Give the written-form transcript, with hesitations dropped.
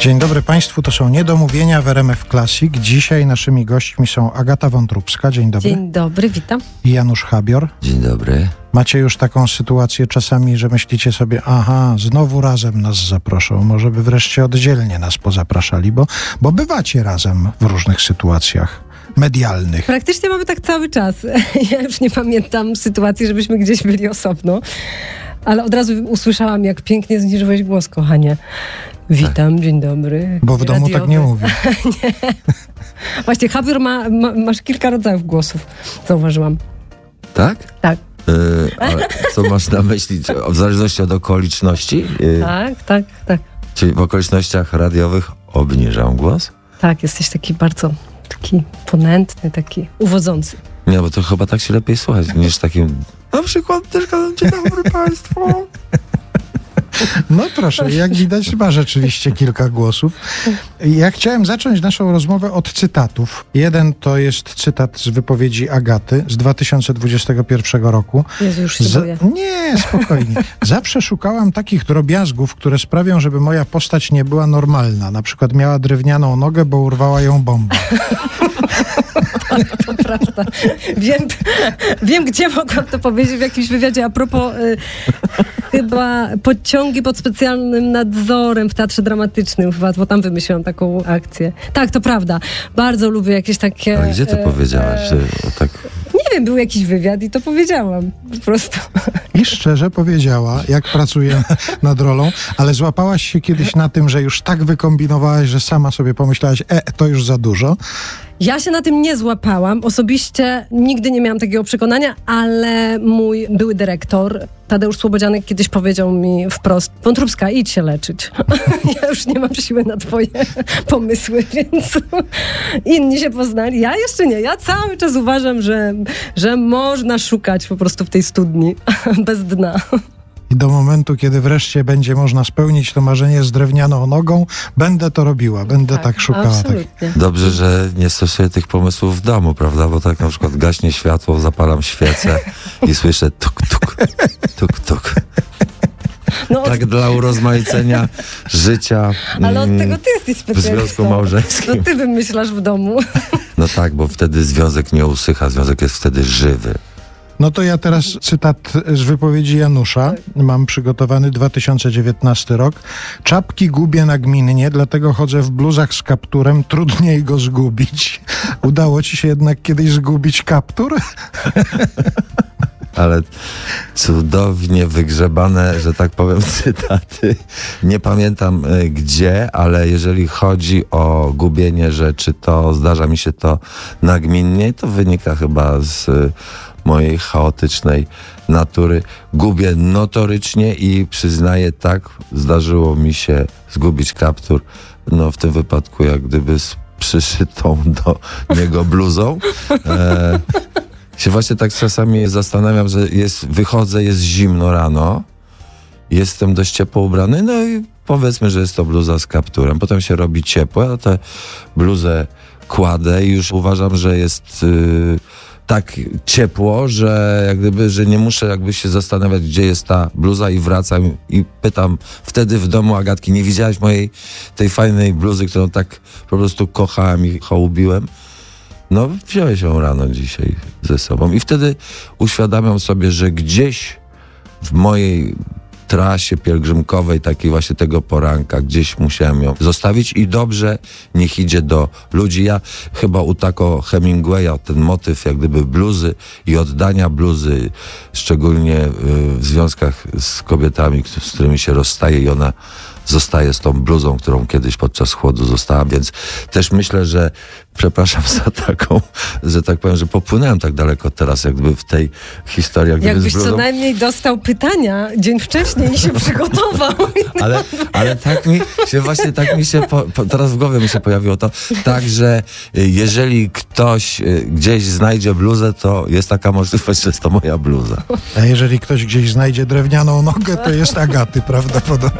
Dzień dobry Państwu, to są Niedomówienia w RMF Classic. Dzisiaj naszymi gośćmi są Agata Wątróbska. Dzień dobry. Dzień dobry, witam. I Janusz Habior. Dzień dobry. Macie już taką sytuację czasami, że myślicie sobie, aha, znowu razem nas zaproszą, może by wreszcie oddzielnie nas pozapraszali, bo bywacie razem w różnych sytuacjach medialnych. Praktycznie mamy tak cały czas. Ja już nie pamiętam sytuacji, żebyśmy gdzieś byli osobno, ale od razu usłyszałam, jak pięknie zniżyłeś głos, kochanie. Witam, dzień dobry. Bo w domu tak nie mówi. Nie. Właśnie, Habior masz kilka rodzajów głosów, zauważyłam. Tak? Tak. Ale co masz na myśli? W zależności od okoliczności? Tak. Czyli w okolicznościach radiowych obniżam głos? Tak, jesteś taki bardzo ponętny, taki uwodzący. Nie, bo to chyba tak się lepiej słuchać niż takim... Na przykład też dzień dobry Państwu. No proszę, jak widać ma rzeczywiście kilka głosów. Ja chciałem zacząć naszą rozmowę od cytatów. Jeden to jest cytat z wypowiedzi Agaty z 2021 roku. Jezu, już się boję. Nie, spokojnie. Zawsze szukałam takich drobiazgów, które sprawią, żeby moja postać nie była normalna. Na przykład miała drewnianą nogę, bo urwała ją bomba. Tak, to prawda. Wiem, gdzie mogłam to powiedzieć w jakimś wywiadzie a propos chyba pociągi pod specjalnym nadzorem w Teatrze Dramatycznym chyba, bo tam wymyśliłam taką akcję. Tak, to prawda. Bardzo lubię jakieś takie... A gdzie to powiedziałaś? Że tak... Nie wiem, był jakiś wywiad i to powiedziałam. Po prostu. I szczerze powiedziała, jak pracuje nad rolą, ale złapałaś się kiedyś na tym, że już tak wykombinowałaś, że sama sobie pomyślałaś, to już za dużo. Ja się na tym nie złapałam. Osobiście nigdy nie miałam takiego przekonania, ale mój były dyrektor, Tadeusz Słobodzianek, kiedyś powiedział mi wprost: Wątróbska, idź się leczyć. Ja już nie mam siły na twoje pomysły, więc inni się poznali. Ja jeszcze nie. Ja cały czas uważam, że można szukać po prostu w tej studni bez dna. I do momentu, kiedy wreszcie będzie można spełnić to marzenie z drewnianą nogą, będę to robiła, będę tak szukała. Absolutnie. Dobrze, że nie stosuję tych pomysłów w domu, prawda? Bo tak na przykład gaśnie światło, zapalam świecę i słyszę tuk, tuk, tuk, tuk. No, Tak dla urozmaicenia życia. Ale od tego ty jesteś w specjalistą. związku małżeńskim. To ty wymyślasz w domu. No tak, bo wtedy związek nie usycha, związek jest wtedy żywy. No to ja teraz cytat z wypowiedzi Janusza. Mam przygotowany 2019 rok. Czapki gubię nagminnie, dlatego chodzę w bluzach z kapturem. Trudniej go zgubić. Udało ci się jednak kiedyś zgubić kaptur? Ale cudownie wygrzebane, że tak powiem, cytaty. Nie pamiętam gdzie, ale jeżeli chodzi o gubienie rzeczy, to zdarza mi się to nagminnie. To wynika chyba z mojej chaotycznej natury. Gubię notorycznie i przyznaję, tak, zdarzyło mi się zgubić kaptur. No w tym wypadku jak gdyby z przyszytą do niego bluzą. Się właśnie tak czasami zastanawiam, że wychodzę, jest zimno rano, jestem dość ciepło ubrany, no i powiedzmy, że jest to bluza z kapturem. Potem się robi ciepło, ja tę bluzę kładę i już uważam, że jest tak ciepło, że jak gdyby, że nie muszę jakby się zastanawiać, gdzie jest ta bluza, i wracam i pytam wtedy w domu Agatki: nie widziałaś tej fajnej bluzy, którą tak po prostu kochałem i hołubiłem? No, wziąłeś ją rano dzisiaj ze sobą i wtedy uświadamiam sobie, że gdzieś w mojej trasie pielgrzymkowej, takiej właśnie tego poranka, gdzieś musiałem ją zostawić i dobrze, niech idzie do ludzi. Ja chyba u Taco Hemingwaya ten motyw jak gdyby bluzy i oddania bluzy, szczególnie w związkach z kobietami, z którymi się rozstaje i ona zostaje z tą bluzą, którą kiedyś podczas chłodu została, więc też myślę, że przepraszam za taką, że tak powiem, że popłynąłem tak daleko teraz jakby w tej historii. Jakbyś co najmniej dostał pytania dzień wcześniej i się przygotował. Ale tak mi się teraz w głowie mi się pojawiło to, tak, że jeżeli ktoś gdzieś znajdzie bluzę, to jest taka możliwość, że jest to moja bluza. A jeżeli ktoś gdzieś znajdzie drewnianą nogę, to jest Agaty prawdopodobnie.